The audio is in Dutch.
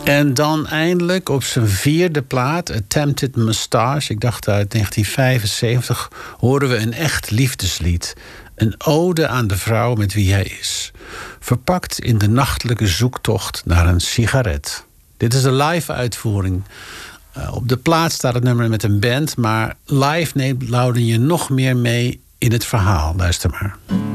En dan eindelijk op zijn 4e plaat, Attempted Moustache, ik dacht uit 1975, horen we een echt liefdeslied. Een ode aan de vrouw met wie hij is. Verpakt in de nachtelijke zoektocht naar een sigaret. Dit is de live uitvoering. Op de plaat staat het nummer met een band, maar live neemt Loudon je nog meer mee in het verhaal. Luister maar.